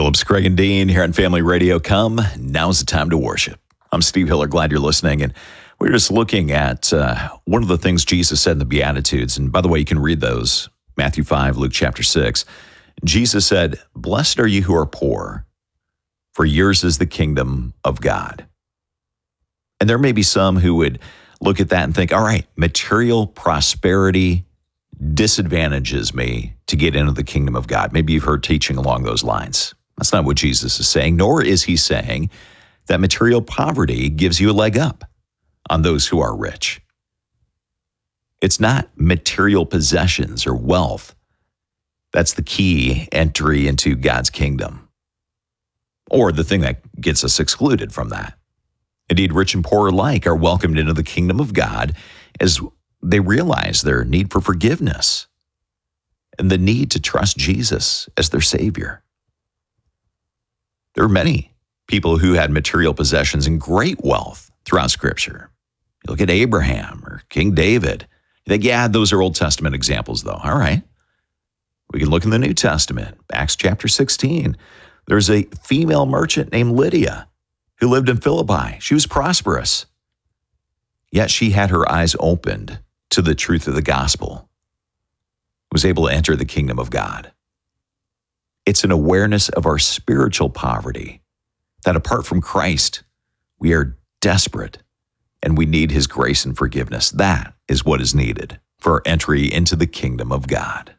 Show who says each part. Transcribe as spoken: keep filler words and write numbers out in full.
Speaker 1: Phillips, Craig, and Dean here on Family Radio. Come, now's the time to worship. I'm Steve Hiller. Glad you're listening. And we're just looking at uh, one of the things Jesus said in the Beatitudes. And by the way, you can read those, Matthew five, Luke chapter six. Jesus said, "Blessed are you who are poor, for yours is the kingdom of God." And there may be some who would look at that and think, all right, material prosperity disadvantages me to get into the kingdom of God. Maybe you've heard teaching along those lines. That's not what Jesus is saying, nor is he saying that material poverty gives you a leg up on those who are rich. It's not material possessions or wealth that's the key entry into God's kingdom, or the thing that gets us excluded from that. Indeed, rich and poor alike are welcomed into the kingdom of God as they realize their need for forgiveness and the need to trust Jesus as their Savior. There are many people who had material possessions and great wealth throughout Scripture. You look at Abraham or King David. You think, yeah, those are Old Testament examples, though. All right. We can look in the New Testament, Acts chapter sixteen. There's a female merchant named Lydia who lived in Philippi. She was prosperous, yet she had her eyes opened to the truth of the gospel, was able to enter the kingdom of God. It's an awareness of our spiritual poverty, that apart from Christ, we are desperate and we need his grace and forgiveness. That is what is needed for our entry into the kingdom of God.